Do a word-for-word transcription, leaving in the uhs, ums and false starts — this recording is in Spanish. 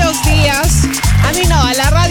buenos días. A mí no, a la radio.